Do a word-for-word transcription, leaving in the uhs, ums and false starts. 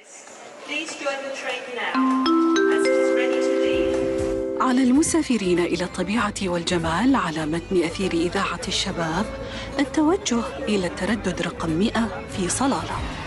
على المسافرين إلى الطبيعة والجمال على متن أثير إذاعة الشباب التوجه إلى التردد رقم مئة في صلالة.